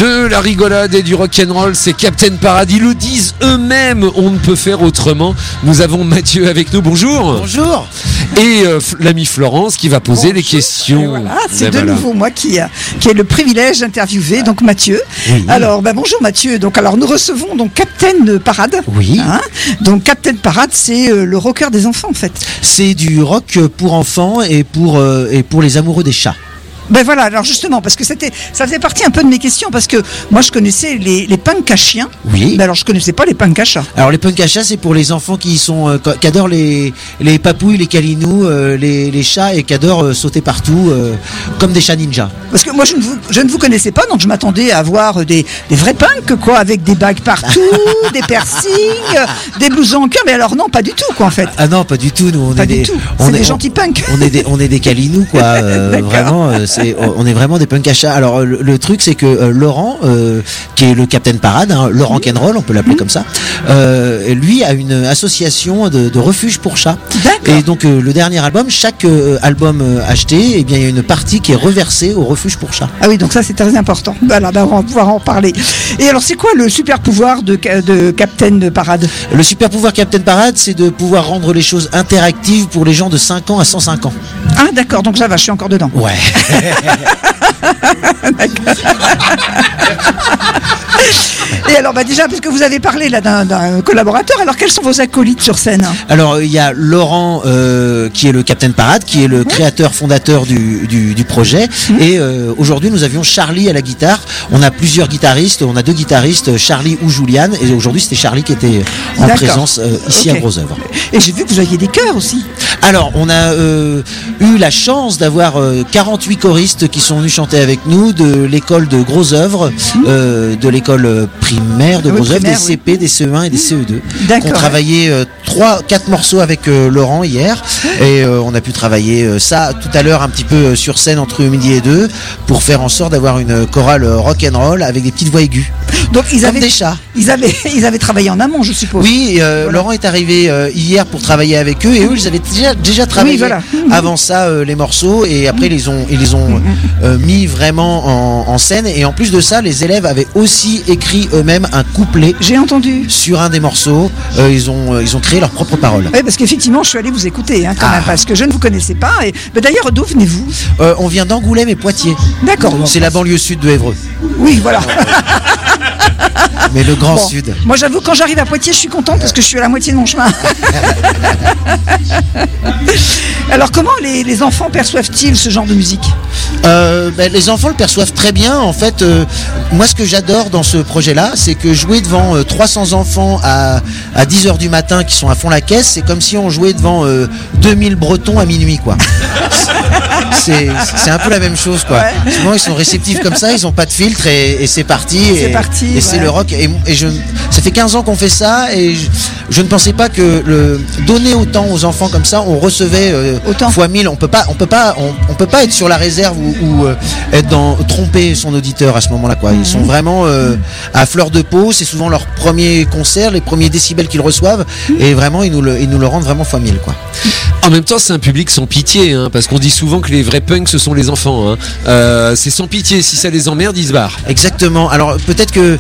De la rigolade et du rock'n'roll, c'est Captain Parade. Ils le disent eux-mêmes, on ne peut faire autrement. Nous avons Mathieu avec nous, bonjour. Bonjour. Et l'ami Florence qui va poser les questions. Voilà, c'est de nouveau moi qui ai le privilège d'interviewer donc Mathieu. Oui. Alors bonjour Mathieu. Donc alors nous recevons donc Captain Parade. Oui. Donc Captain Parade, c'est le rocker des enfants en fait. C'est du rock pour enfants et pour les amoureux des chats. Ben voilà, alors justement, parce que ça faisait partie un peu de mes questions, parce que moi je connaissais les punks à chiens, Oui. mais alors je connaissais pas les punks à chats. Alors les punks à chats, c'est pour les enfants qui adorent les papouilles, les câlinous, les chats et qui adorent sauter partout comme des chats ninjas. Parce que moi je ne vous connaissais pas, donc je m'attendais à voir des vrais punks, quoi, avec des bagues partout, des piercings, des blousons en cuir, mais alors non, pas du tout, quoi, en fait. Ah non, pas du tout, nous Pas du tout, c'est des gentils punks. On est des câlinous, quoi. Vraiment, on est vraiment des punks à chats. Alors le truc, c'est que Laurent, qui est le Captain Parade, Laurent Rock'n'Roll, on peut l'appeler comme ça, lui a une association de refuge pour chats. D'accord. Et donc le dernier album, chaque album acheté, eh bien il y a une partie qui est reversée au refuge pour chats. Ah oui, donc ça c'est très important. Voilà, ben, on va pouvoir en parler. Et alors c'est quoi le super pouvoir de Captain Parade? Le super pouvoir Captain Parade, c'est de pouvoir rendre les choses interactives pour les gens de 5 ans à 105 ans. Ah d'accord, donc ça va, je suis encore dedans. Ouais. Et alors bah déjà, parce que vous avez parlé là d'un collaborateur, alors quels sont vos acolytes sur scène? Alors il y a Laurent qui est le Captain Parade, qui est le créateur fondateur du projet, et aujourd'hui nous avions Charlie à la guitare. On a plusieurs guitaristes, on a 2 guitaristes, Charlie ou Juliane, et aujourd'hui c'était Charlie qui était en présence ici à Gros Œuvre. Et j'ai vu que vous aviez des chœurs aussi. Alors on a eu la chance d'avoir 48 choristes qui sont venus chanter avec nous de l'école de Gros Œuvre, de l'école primaire de Gros Œuvre, des CP, des CE1 et des CE2. D'accord. On travaillé 3-4 morceaux avec Laurent hier, et on a pu travailler ça tout à l'heure un petit peu sur scène entre midi et 2 pour faire en sorte d'avoir une chorale rock'n'roll avec des petites voix aiguës. Donc ils Comme avaient des chats. Ils avaient travaillé en amont, je suppose. Oui, Laurent est arrivé hier pour travailler avec eux, et eux ils avaient déjà travaillé avant ça les morceaux, et après ils les ont mis vraiment en scène, et en plus de ça les élèves avaient aussi écrit eux-mêmes un couplet. J'ai entendu. Sur un des morceaux, ils ont créé leurs propres paroles. Oui, parce qu'effectivement, je suis allé vous écouter quand même, parce que je ne vous connaissais pas. Et d'ailleurs, d'où venez-vous? On vient d'Angoulême et Poitiers. D'accord. C'est la banlieue sud de Évreux. Oui, voilà. Mais le grand sud. Moi, j'avoue, quand j'arrive à Poitiers, je suis contente parce que je suis à la moitié de mon chemin. Alors, comment les enfants perçoivent-ils ce genre de musique? Les enfants le perçoivent très bien. En fait, moi, ce que j'adore dans ce projet-là, c'est que jouer devant 300 enfants à 10h du matin qui sont à fond la caisse, c'est comme si on jouait devant 2000 Bretons à minuit, quoi. C'est un peu la même chose, quoi. Ouais. Souvent, ils sont réceptifs comme ça, ils n'ont pas de filtre, et c'est parti. Et c'est le rock. Et ça fait 15 ans qu'on fait ça, et je ne pensais pas que donner autant aux enfants comme ça, on recevait fois 1000. On peut pas être sur la réserve ou être tromper son auditeur à ce moment-là, quoi. Ils sont vraiment à fleur de peau. C'est souvent leur premier concert, les premiers décibels qu'ils reçoivent, et vraiment ils nous le rendent vraiment fois 1000, quoi. En même temps, c'est un public sans pitié, parce qu'on dit souvent que les vrais punks, ce sont les enfants. C'est sans pitié. Si ça les emmerde, ils se barrent. Exactement. Alors peut-être que,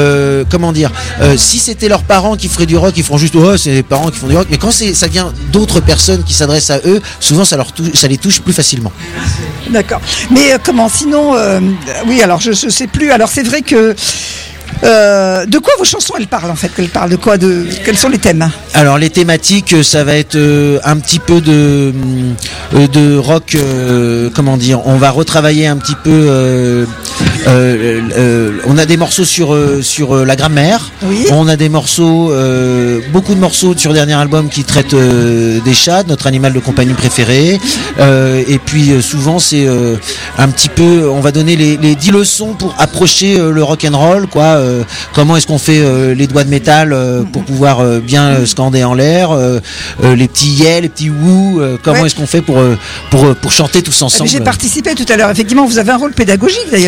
si c'était leurs parents qui feraient du rock, ils feront juste c'est les parents qui font du rock. Mais quand ça vient d'autres personnes qui s'adressent à eux, souvent ça les touche plus facilement. D'accord. Mais comment? Sinon, oui. Alors je sais plus. Alors c'est vrai que. De quoi vos chansons elles parlent en fait? Elles parlent de quoi? Quels sont les thèmes? Alors les thématiques, ça va être un petit peu de rock, on va retravailler un petit peu, on a des morceaux sur la grammaire, oui. On a des morceaux, beaucoup de morceaux sur le dernier album qui traitent des chats, notre animal de compagnie préféré, et puis souvent c'est un petit peu, on va donner les 10 leçons pour approcher le rock'n'roll, quoi. Comment est-ce qu'on fait les doigts de métal pour pouvoir bien scander en l'air, les petits yeah, les petits wouh, comment est-ce qu'on fait pour chanter tous ensemble? J'ai participé tout à l'heure, effectivement, vous avez un rôle pédagogique d'ailleurs. Oui,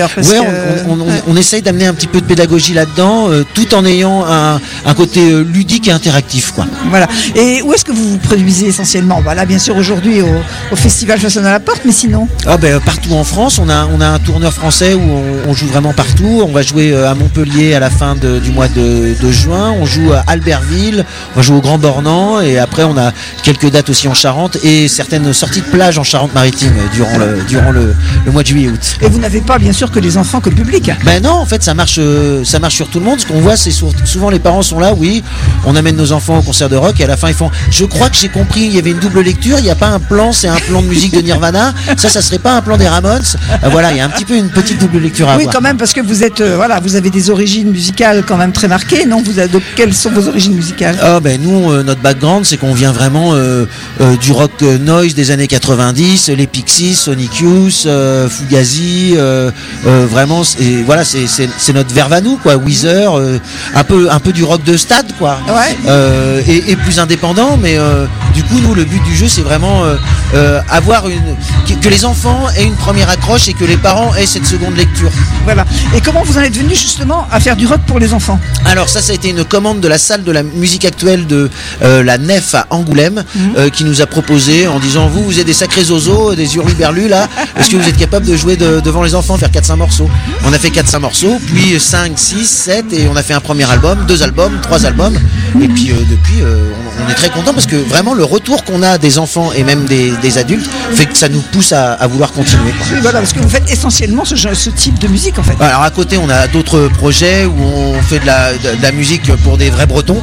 on essaye d'amener un petit peu de pédagogie là-dedans, tout en ayant un côté ludique et interactif, quoi. Voilà. Et où est-ce que vous vous produisez essentiellement? Là, bien sûr, aujourd'hui au Festival Façonne à la Porte, mais sinon? Partout en France, on a un tourneur français où on joue vraiment partout. On va jouer à Montpellier à la fin du mois de juin. On joue à Albertville, on va jouer au Grand Bornand, et après on a quelques dates aussi en Charente et certaines sorties de plage en Charente-Maritime durant le mois de juillet et août. Et vous n'avez pas bien sûr que les enfants, que le public? Non, en fait ça marche sur tout le monde. Ce qu'on voit, c'est souvent les parents sont là, oui, on amène nos enfants au concert de rock et à la fin ils font, je crois que j'ai compris, il y avait une double lecture, il n'y a pas un plan, c'est un plan de musique de Nirvana, ça serait pas un plan des Ramones. Voilà, il y a un petit peu une petite double lecture à avoir. Oui, quand même, parce que vous êtes, vous avez des origines musicales quand même très marquées, non? Donc, quelles sont vos origines musicales? Nous, notre background, c'est qu'on vient vraiment du rock noise des années 90, les Pixies, Sonic Youth, Fugazi, vraiment, c'est notre verve à nous, quoi. Weezer, un peu du rock de stade, quoi. Ouais. Et plus indépendant, mais du coup, nous, le but du jeu, c'est vraiment avoir que les enfants aient une première accroche et que les parents aient cette seconde lecture. Voilà. Et comment vous en êtes venu justement à faire du rock pour les enfants? Alors ça a été une commande de la salle de la musique actuelle de la Nef à Angoulême, qui nous a proposé en disant, vous êtes des sacrés zozos, des hurluberlus là, est-ce que vous êtes capable de jouer devant les enfants, faire 4-5 morceaux? On a fait 4-5 morceaux, puis 5, 6, 7, et on a fait un premier album, 2 albums, 3 albums, et puis depuis on est très content parce que vraiment le retour qu'on a des enfants et même des adultes fait que ça nous pousse à vouloir continuer, quoi. Oui, voilà, parce que vous faites essentiellement ce type de musique en fait. Alors à côté on a d'autres projets où on fait de la musique pour des vrais Bretons.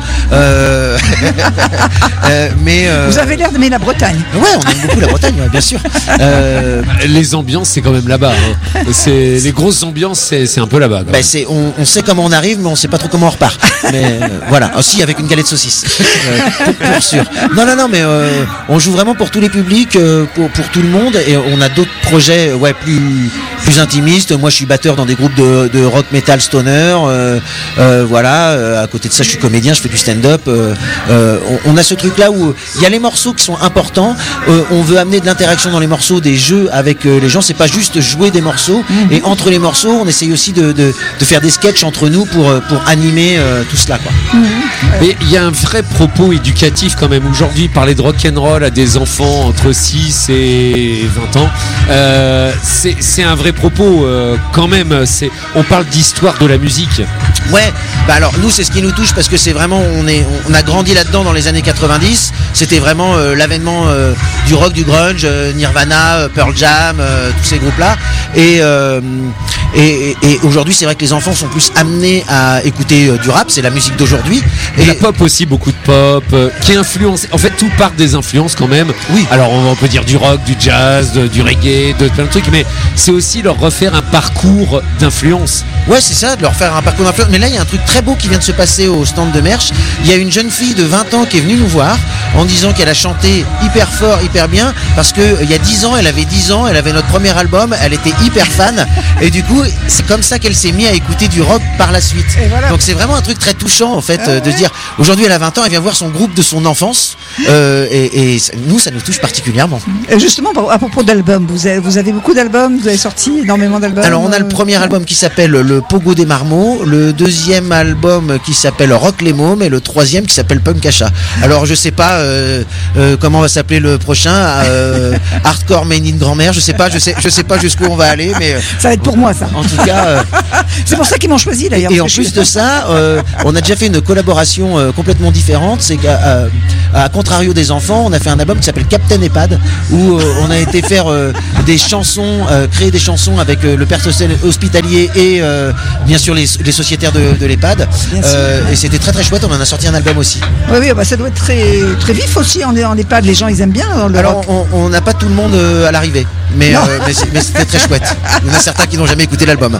Vous avez l'air d'aimer la Bretagne. Ouais, on aime beaucoup la Bretagne, bien sûr. Les ambiances, c'est quand même là-bas. Hein. Les grosses ambiances, c'est un peu là-bas. On sait comment on arrive, mais on sait pas trop comment on repart. Mais voilà, aussi avec une galette de saucisse, pour sûr. Non, mais on joue vraiment pour tous les publics, pour tout le monde, et on a d'autres projets, plus intimistes. Moi, je suis batteur dans des groupes de rock, metal, stoner. À côté de ça, je suis comédien, je fais du stand-up. On a ce truc-là où il y a les morceaux qui sont importants. On veut amener de l'interaction dans les morceaux, des jeux avec les gens. C'est pas juste jouer des morceaux. Et entre les morceaux, on essaye aussi de faire des sketchs entre nous pour animer tout cela, quoi. Mais il y a un vrai propos éducatif quand même. Aujourd'hui, parler de rock'n'roll à des enfants entre 6 et 20 ans, c'est un vrai propos quand même. On parle d'histoire de la musique. Ouais, alors nous c'est ce qui nous touche parce que c'est vraiment, on a grandi là-dedans dans les années 90. C'était vraiment l'avènement du rock, du grunge, Nirvana, Pearl Jam, tous ces groupes-là. Et aujourd'hui, c'est vrai que les enfants sont plus amenés à écouter du rap, c'est la musique d'aujourd'hui. Et la pop aussi, beaucoup de pop, qui influence. En fait, tout part des influences quand même. Oui. Alors, on peut dire du rock, du jazz, du reggae, plein de trucs, mais c'est aussi leur refaire un parcours d'influence. Ouais, c'est ça, de leur faire un parcours d'influence. Mais là, il y a un truc très beau qui vient de se passer au stand de Mersch. Il y a une jeune fille de 20 ans qui est venue nous voir en disant qu'elle a chanté hyper fort, hyper bien, parce que il y a 10 ans, elle avait 10 ans, elle avait notre premier album, elle était hyper fan, et du coup, c'est comme ça qu'elle s'est mise à écouter du rock par la suite. Voilà. Donc c'est vraiment un truc très touchant, en fait, de dire, aujourd'hui elle a 20 ans, elle vient voir son groupe de son enfance, et nous, ça nous touche particulièrement. Et justement, à propos d'albums, vous avez beaucoup d'albums, vous avez sorti énormément d'albums. Alors on a le premier album qui s'appelle Le Pogo des Marmots, le deuxième album qui s'appelle Rock les Mômes, et le troisième qui s'appelle Punk Achat. Alors je sais pas comment va s'appeler le prochain, Hardcore Made in Grand-mère, je sais pas jusqu'où on va aller, mais ça va être pour moi ça. En tout cas, c'est pour ça qu'ils m'ont choisi d'ailleurs. Et en plus de ça, on a déjà fait une collaboration complètement différente. C'est qu'à contrario des enfants, on a fait un album qui s'appelle Captain EHPAD, où on a été faire des chansons, créer des chansons avec le personnel hospitalier et bien sûr les sociétaires de l'EHPAD. Et c'était très très chouette. On en a sorti un album aussi. Oui, ça doit être très très vif aussi en EHPAD. Les gens ils aiment bien. Alors on n'a pas tout le monde à l'arrivée, mais c'était très chouette. Il y en a certains qui n'ont jamais écouté l'album.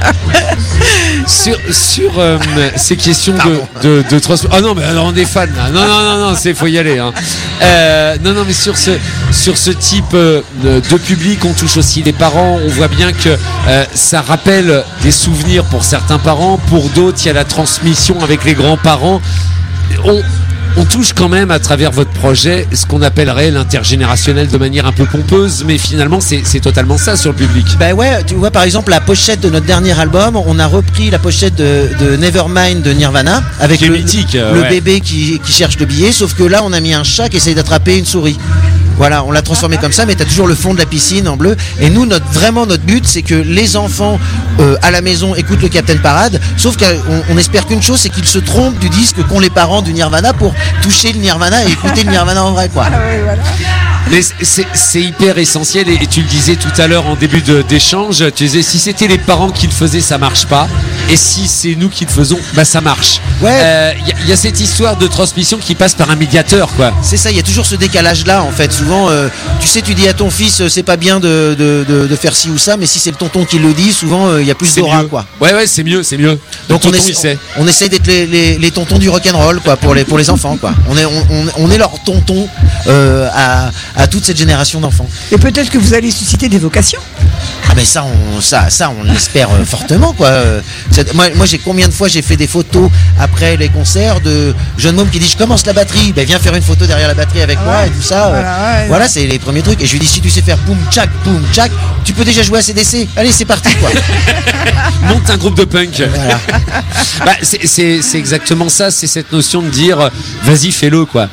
Sur ces questions de transport. Ah non, mais alors on est fan là. Non, faut y aller. Hein. Non, mais sur ce type de public, on touche aussi les parents. On voit bien que ça rappelle des souvenirs pour certains parents. Pour d'autres, il y a la transmission avec les grands-parents. on touche quand même à travers votre projet ce qu'on appellerait l'intergénérationnel de manière un peu pompeuse, mais finalement c'est totalement ça sur le public. Bah ouais, tu vois par exemple la pochette de notre dernier album, on a repris la pochette de Nevermind de Nirvana avec le bébé qui cherche le billet, sauf que là on a mis un chat qui essaye d'attraper une souris. Voilà, on l'a transformé comme ça, mais t'as toujours le fond de la piscine en bleu. Et nous, notre but, c'est que les enfants à la maison écoutent le Captain Parade. Sauf qu'on espère qu'une chose, c'est qu'ils se trompent du disque qu'ont les parents du Nirvana pour toucher le Nirvana et écouter le Nirvana en vrai, quoi. Ah oui, voilà. Mais c'est hyper essentiel et tu le disais tout à l'heure en début d'échange, tu disais si c'était les parents qui le faisaient ça marche pas et si c'est nous qui le faisons bah ça marche. Ouais. Y a cette histoire de transmission qui passe par un médiateur quoi. C'est ça, il y a toujours ce décalage là en fait. Souvent tu dis à ton fils c'est pas bien de faire ci ou ça, mais si c'est le tonton qui le dit, souvent il y a plus d'aura quoi. Ouais c'est mieux. Donc on essaie d'être les tontons du rock'n'roll quoi pour les enfants quoi. On est leur tonton à toute cette génération d'enfants. Et peut-être que vous allez susciter des vocations. Ah ben ça on l'espère fortement quoi. Moi j'ai combien de fois j'ai fait des photos après les concerts de jeunes mômes qui disent je commence la batterie, ben viens faire une photo derrière la batterie avec moi et tout ça. Voilà c'est les premiers trucs et je lui dis si tu sais faire boum tchac tu peux déjà jouer à CDC. Allez c'est parti quoi. Monte un groupe de punk. Voilà. Bah, c'est exactement ça, c'est cette notion de dire vas-y fais-le quoi.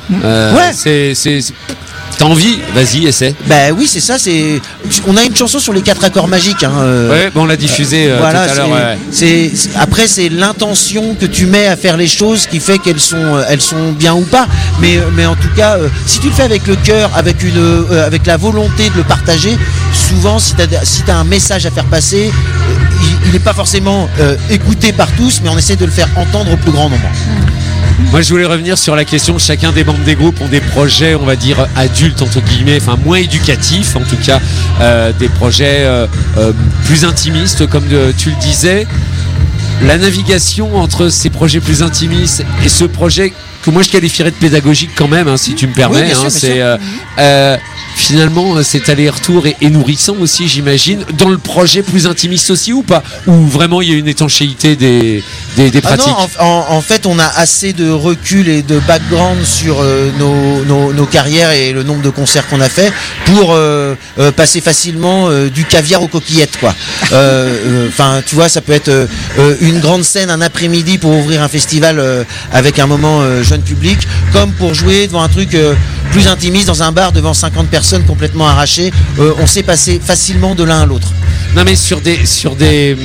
T'as envie, vas-y, essaie. Bah oui, c'est ça. On a une chanson sur les 4 accords magiques. Hein, ouais, bon, on l'a diffusée tout à l'heure. Après, c'est l'intention que tu mets à faire les choses qui fait qu'elles sont bien ou pas. Mais en tout cas, si tu le fais avec le cœur, avec la volonté de le partager, souvent, si t'as un message à faire passer, il n'est pas forcément écouté par tous, mais on essaie de le faire entendre au plus grand nombre. Moi je voulais revenir sur la question, chacun des membres des groupes ont des projets on va dire adultes entre guillemets, enfin moins éducatifs en tout cas, des projets plus intimistes comme tu le disais. La navigation entre ces projets plus intimistes et ce projet que moi je qualifierais de pédagogique quand même hein, si tu me permets, oui, bien sûr. finalement cet aller-retour est nourrissant aussi j'imagine, dans le projet plus intimiste aussi ou pas, ou vraiment il y a une étanchéité des pratiques. Non, en fait on a assez de recul et de background sur nos carrières et le nombre de concerts qu'on a fait pour passer facilement du caviar aux coquillettes quoi. Enfin tu vois ça peut être une grande scène un après-midi pour ouvrir un festival avec un moment jeune public, comme pour jouer devant un truc plus intimiste dans un bar devant 50 personnes complètement arrachées. On sait passer facilement de l'un à l'autre. Non mais sur des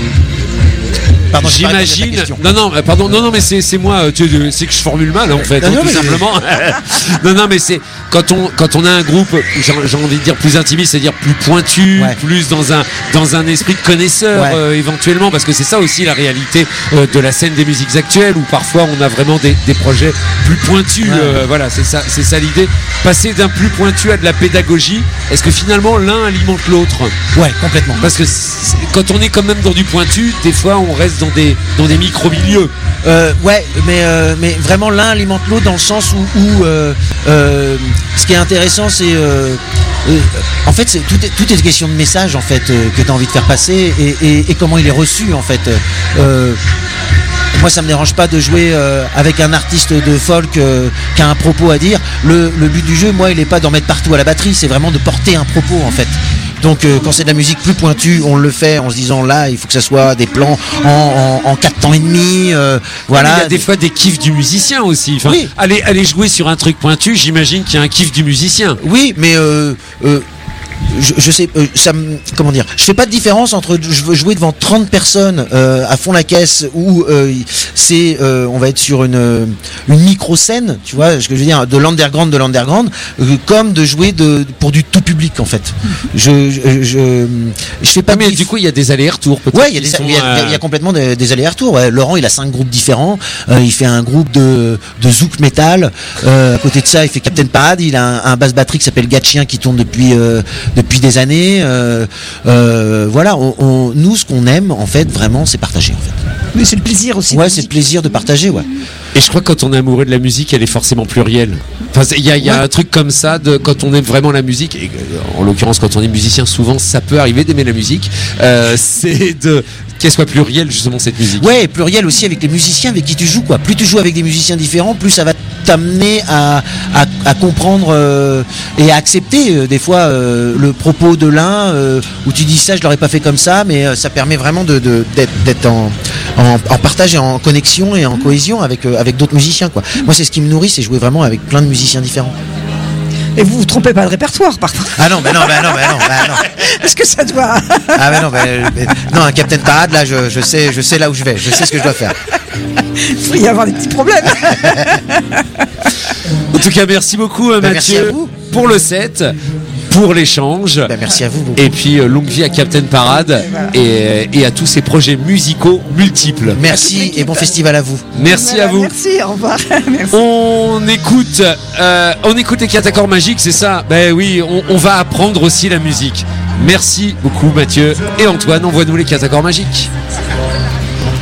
Pardon, j'imagine. Non, mais c'est moi. C'est que je formule mal en fait, tout simplement. non, mais c'est quand on a un groupe, j'ai envie de dire plus intimiste, c'est-à-dire plus pointu, plus dans un esprit de connaisseur éventuellement, parce que c'est ça aussi la réalité de la scène des musiques actuelles, où parfois on a vraiment des projets plus pointus. Voilà, c'est ça l'idée. Passer d'un plus pointu à de la pédagogie. Est-ce que finalement l'un alimente l'autre? Ouais, complètement. Parce que quand on est quand même dans du pointu, des fois on reste dans des micro-milieux. Mais vraiment l'un alimente l'autre dans le sens où ce qui est intéressant c'est en fait tout est question de message en fait que tu as envie de faire passer et comment il est reçu en fait. Moi ça me dérange pas de jouer avec un artiste de folk qui a un propos à dire. Le but du jeu, moi, il est pas d'en mettre partout à la batterie, c'est vraiment de porter un propos en fait. Donc quand c'est de la musique plus pointue, on le fait en se disant là, il faut que ça soit des plans en 4 temps et demi. Voilà. Il y a des fois des kiffs du musicien aussi. Enfin, oui. Aller jouer sur un truc pointu, j'imagine qu'il y a un kiff du musicien. Oui, mais je sais, comment dire, je fais pas de différence entre je veux jouer devant 30 personnes à fond la caisse ou on va être sur une micro-scène, tu vois, ce que je veux dire, de l'underground, comme de jouer pour du tout public en fait. Je fais pas. Mais du coup, il y a des allers-retours. Ouais, il y a complètement des allers-retours. Ouais. Laurent, il a 5 groupes différents. Il fait un groupe de zouk metal. À côté de ça, il fait Captain Parade. Il a un basse batterie qui s'appelle Gatchien qui tourne depuis des années. Voilà, nous, ce qu'on aime, en fait, vraiment, c'est partager, en fait. Mais c'est le plaisir aussi. Ouais, c'est le plaisir de partager, ouais. Et je crois que quand on est amoureux de la musique, elle est forcément plurielle. Enfin, il y a un truc comme ça, quand on aime vraiment la musique, et en l'occurrence, quand on est musicien, souvent, ça peut arriver d'aimer la musique, c'est qu'elle soit plurielle, justement, cette musique. Ouais, plurielle aussi avec les musiciens avec qui tu joues, quoi. Plus tu joues avec des musiciens différents, plus ça va t'amener à comprendre et à accepter des fois le propos de l'un où tu dis ça je l'aurais pas fait comme ça, mais ça permet vraiment d'être en partage et en connexion et en cohésion avec d'autres musiciens, quoi. Moi c'est ce qui me nourrit, c'est jouer vraiment avec plein de musiciens différents. Et vous trompez pas de répertoire parfois. Ah non, non. Est-ce que ça doit... Ah non, non, un Captain Parade, là, je sais là où je vais, je sais ce que je dois faire. Il faut y avoir des petits problèmes. En tout cas, merci beaucoup Mathieu pour le set, pour l'échange. Merci à vous beaucoup. Et puis longue vie à Captain Parade et à tous ces projets musicaux multiples. Merci et bon festival à vous. Merci à vous. Merci, au revoir. Merci. On écoute les Catacors magiques, c'est ça. Ben oui, on va apprendre aussi la musique. Merci beaucoup Mathieu et Antoine, envoie-nous les Catacors magiques.